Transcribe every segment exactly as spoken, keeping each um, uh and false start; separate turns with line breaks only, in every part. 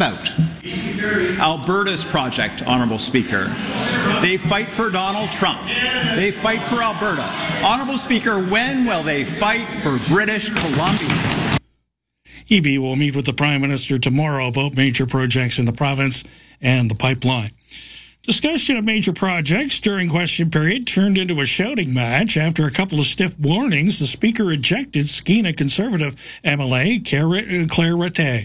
about? Alberta's project, Honourable Speaker. They fight for Donald Trump. They fight for Alberta. Honourable Speaker, when will they fight for British Columbia?
Eby will meet with the Prime Minister tomorrow about major projects in the province and the pipeline. Discussion of major projects during question period turned into a shouting match after a couple of stiff warnings. The Speaker ejected Skeena Conservative M L A Claire Rattay.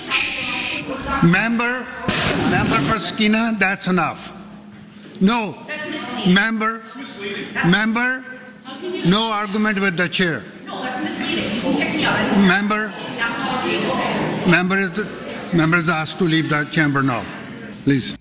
Member, member for Skeena, that's enough. No, member, member, no argument with the chair.
No, that's misleading. Pick me up.
Member, member is, member is asked to leave the chamber now, please.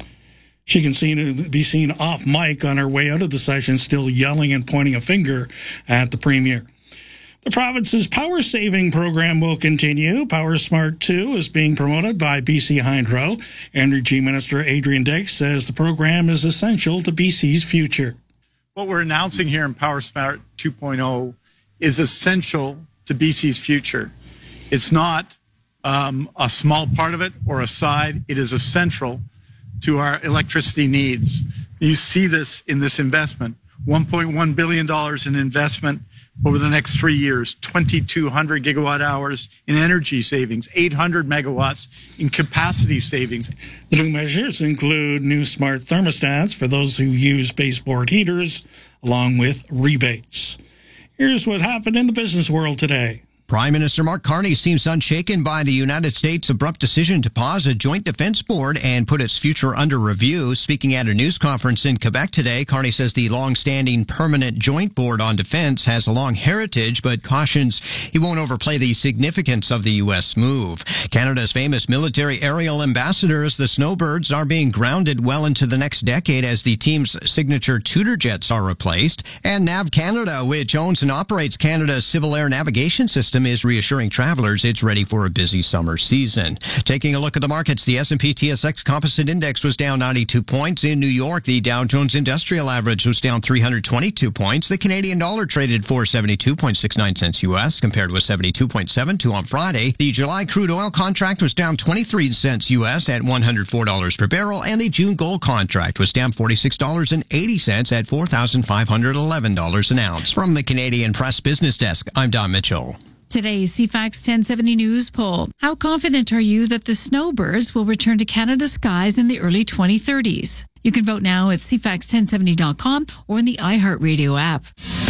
She can seen, be seen off mic on her way out of the session, still yelling and pointing a finger at the Premier. The province's power-saving program will continue. Power Smart two is being promoted by B C Hydro. Energy Minister Adrian Dix says the program is essential to B C's future.
What we're announcing here in Power Smart two point oh is essential to B C's future. It's not um, a small part of it or a side. It is essential to our electricity needs. You see this in this investment, one point one billion dollars in investment over the next three years, twenty-two hundred gigawatt hours in energy savings, eight hundred megawatts in capacity savings.
The new measures include new smart thermostats for those who use baseboard heaters, along with rebates. Here's what happened in the business world today.
Prime Minister Mark Carney seems unshaken by the United States' abrupt decision to pause a joint defense board and put its future under review. Speaking at a news conference in Quebec today, Carney says the long-standing permanent joint board on defense has a long heritage, but cautions he won't overplay the significance of the U S move. Canada's famous military aerial ambassadors, the Snowbirds, are being grounded well into the next decade as the team's signature Tudor jets are replaced. And Nav Canada, which owns and operates Canada's civil air navigation system, is reassuring travelers it's ready for a busy summer season. Taking a look at the markets, the S and P T S X Composite Index was down ninety-two points. In New York, the Dow Jones Industrial Average was down three hundred twenty-two points. The Canadian dollar traded for seventy-two point six nine cents U S compared with seventy-two point seven two on Friday. The July crude oil contract was down twenty-three cents U S at one hundred four dollars per barrel, and the June gold contract was down forty-six dollars and eighty cents at four thousand five hundred eleven dollars an ounce. From the Canadian Press Business Desk, I'm Don Mitchell.
Today's C FAX ten seventy News poll. How confident are you that the snowbirds will return to Canada's skies in the early twenty thirties? You can vote now at C FAX ten seventy dot com or in the iHeartRadio app.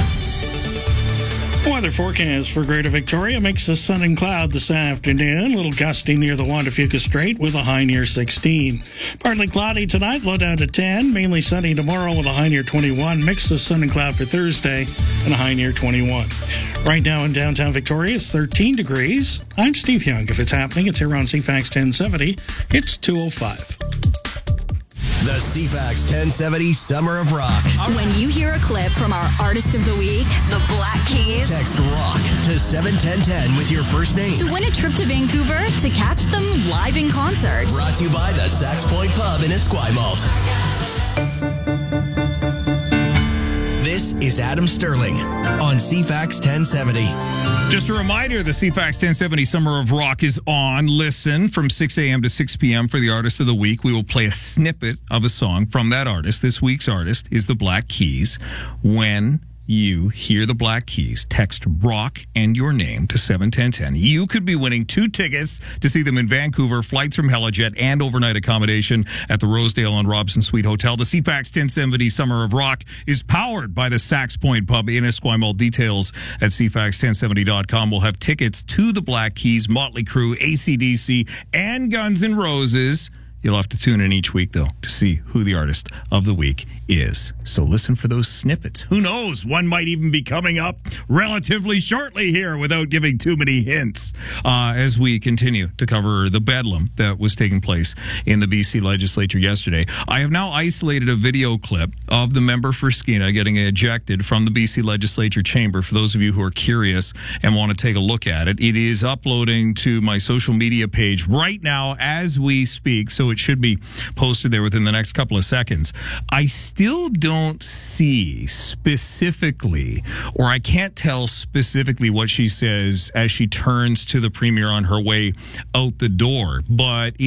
Weather forecast for Greater Victoria: mix of sun and cloud this afternoon. A little gusty near the Juan de Fuca Strait with a high near sixteen. Partly cloudy tonight, low down to ten. Mainly sunny tomorrow with a high near twenty-one. Mix of sun and cloud for Thursday and a high near twenty-one. Right now in downtown Victoria, it's thirteen degrees. I'm Steve Young. If it's happening, it's here on C FAX ten seventy. It's two oh five.
The C FAX ten seventy Summer of Rock.
When you hear a clip from our Artist of the Week, the Black Keys,
text ROCK to seven ten ten with your first name
to win a trip to Vancouver to catch them live in concert.
Brought to you by the Sax Point Pub in Esquimalt. This is Adam Sterling on C FAX ten seventy.
Just a reminder, the C FAX ten seventy Summer of Rock is on. Listen from six a.m. to six p.m. for the Artist of the Week. We will play a snippet of a song from that artist. This week's artist is the Black Keys. When you hear the Black Keys, text ROCK and your name to seven ten ten. You could be winning two tickets to see them in Vancouver, flights from Helijet, and overnight accommodation at the Rosedale and Robson Suite Hotel. The C FAX ten seventy Summer of Rock is powered by the Sax Point Pub in Esquimalt. Details at C FAX ten seventy dot com. We'll have tickets to the Black Keys, Motley Crue, A C D C, and Guns N' Roses. You'll have to tune in each week, though, to see who the artist of the week is. So listen for those snippets. Who knows? One might even be coming up relatively shortly here without giving too many hints uh, as we continue to cover the bedlam that was taking place in the B C legislature yesterday. I have now isolated a video clip of the member for Skeena getting ejected from the B C legislature chamber for those of you who are curious and want to take a look at it. It is uploading to my social media page right now as we speak, so it should be posted there within the next couple of seconds. I still don't see specifically, or I can't tell specifically what she says as she turns to the Premier on her way out the door, but